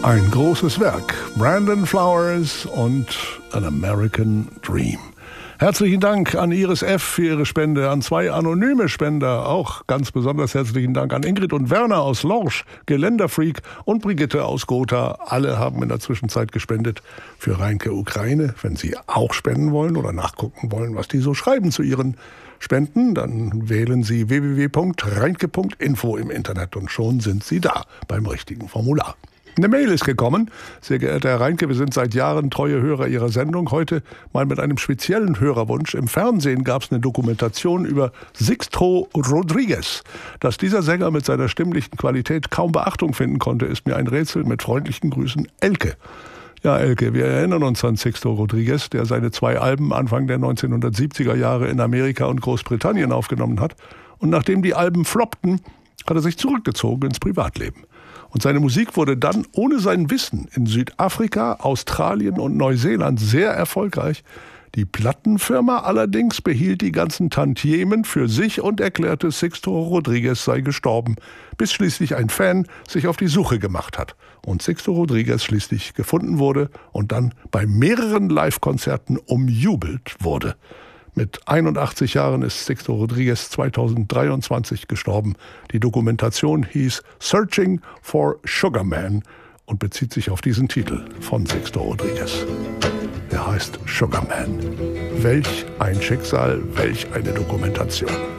Ein großes Werk. Brandon Flowers und An American Dream. Herzlichen Dank an Iris F. für ihre Spende, an 2 anonyme Spender. Auch ganz besonders herzlichen Dank an Ingrid und Werner aus Lorsch, Geländerfreak und Brigitte aus Gotha. Alle haben in der Zwischenzeit gespendet für Reinke Ukraine. Wenn Sie auch spenden wollen oder nachgucken wollen, was die so schreiben zu ihren Spenden, dann wählen Sie www.reinke.info im Internet und schon sind Sie da beim richtigen Formular. Eine Mail ist gekommen. Sehr geehrter Herr Reinke, wir sind seit Jahren treue Hörer Ihrer Sendung. Heute mal mit einem speziellen Hörerwunsch. Im Fernsehen gab es eine Dokumentation über Sixto Rodriguez. Dass dieser Sänger mit seiner stimmlichen Qualität kaum Beachtung finden konnte, ist mir ein Rätsel. Mit freundlichen Grüßen, Elke. Ja, Elke, wir erinnern uns an Sixto Rodriguez, der seine 2 Alben Anfang der 1970er Jahre in Amerika und Großbritannien aufgenommen hat. Und nachdem die Alben floppten, hat er sich zurückgezogen ins Privatleben. Und seine Musik wurde dann ohne sein Wissen in Südafrika, Australien und Neuseeland sehr erfolgreich. Die Plattenfirma allerdings behielt die ganzen Tantiemen für sich und erklärte, Sixto Rodriguez sei gestorben, bis schließlich ein Fan sich auf die Suche gemacht hat und Sixto Rodriguez schließlich gefunden wurde und dann bei mehreren Live-Konzerten umjubelt wurde. Mit 81 Jahren ist Sixto Rodriguez 2023 gestorben. Die Dokumentation hieß Searching for Sugar Man und bezieht sich auf diesen Titel von Sixto Rodriguez. Er heißt Sugar Man. Welch ein Schicksal, welch eine Dokumentation.